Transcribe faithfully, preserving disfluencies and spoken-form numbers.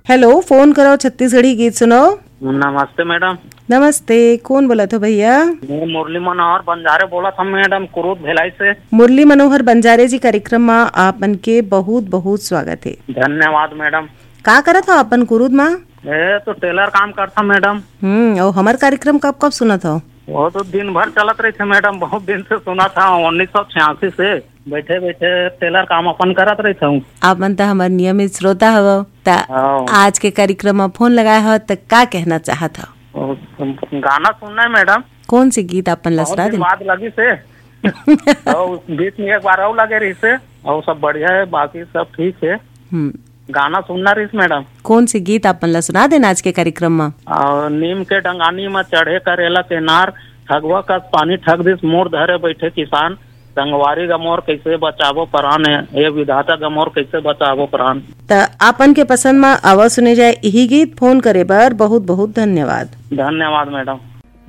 Hello, phone करो छत्तीसगढ़ी गीत सुनो। नमस्ते मैडम। नमस्ते, कौन बोला था भैया? मैं मुरली मनोहर बंजारे बोला था मैडम, कुरूद भिलाई से। मुरली मनोहर बंजारे जी कार्यक्रम में आपन के बहुत बहुत स्वागत है। धन्यवाद मैडम। का करा था अपन कुरूद में? ए तो टेलर काम करता मैडम। हम्म और हमार कार्यक्रम कब कब सुना था? वो तो दिन भर चलत रही थे मैडम, बहुत दिन से सुना था। उन्नीस सौ छियासी से बैठे बैठे टेलर काम अपन करत रही था। आपन तो हमार नियमित श्रोता हव, त आज के कार्यक्रम में फोन लगाया हो तो का कहना चाहत हो? गाना सुनना है मैडम। कौन सी गीत अपन लसरा दे? बात लगी से और बीच में एक बार और लगे रही से, और सब बढ़िया है, बाकी सब ठीक है। हम्म गाना सुनना रही मैडम। कौन सी गीत अपन ला सुना देना आज के कार्यक्रम में? और नीम के डंगानी में चढ़े करेला के नार, ठगवा का पानी ठग दिस मोर धरे बैठे किसान, संगवारी का मोर कैसे बचावो प्राण है, ये विधाता का मोर कैसे बचावो प्राण। त आपन के पसंद में आवाज सुने जाए यही गीत। फोन करे बर बहुत बहुत धन्यवाद। धन्यवाद मैडम।